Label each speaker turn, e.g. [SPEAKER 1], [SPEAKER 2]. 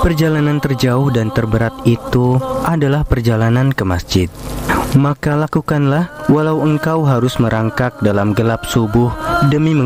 [SPEAKER 1] Perjalanan terjauh dan terberat itu adalah perjalanan ke masjid. Maka lakukanlah walau engkau harus merangkak dalam gelap subuh demi